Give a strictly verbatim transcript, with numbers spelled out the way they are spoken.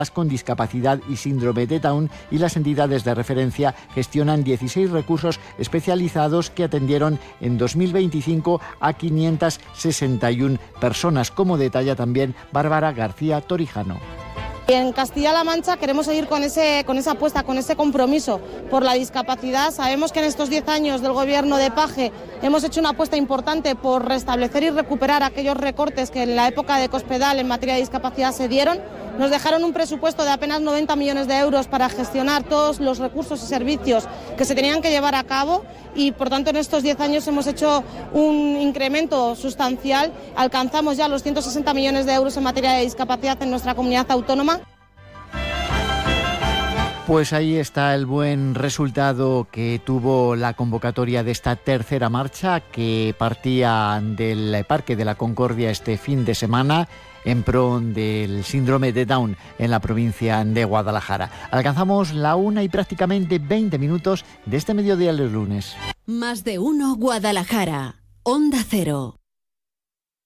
con discapacidad y síndrome de Down, y las entidades de referencia gestionan dieciséis recursos especializados que atendieron en dos mil veinticinco a quinientas sesenta y una personas, como detalla también Bárbara García Torijano. En Castilla-La Mancha queremos seguir con, ese, con esa apuesta, con ese compromiso por la discapacidad. Sabemos que en estos diez años del gobierno de Paje hemos hecho una apuesta importante por restablecer y recuperar aquellos recortes que en la época de Cospedal en materia de discapacidad se dieron. Nos dejaron un presupuesto de apenas noventa millones de euros para gestionar todos los recursos y servicios que se tenían que llevar a cabo, y por tanto en estos diez años hemos hecho un incremento sustancial. Alcanzamos ya los ciento sesenta millones de euros en materia de discapacidad en nuestra comunidad autónoma. Pues ahí está el buen resultado que tuvo la convocatoria de esta tercera marcha, que partía del Parque de la Concordia este fin de semana en pro del síndrome de Down en la provincia de Guadalajara. Alcanzamos la una y prácticamente veinte minutos de este mediodía del lunes. Más de uno Guadalajara, Onda Cero.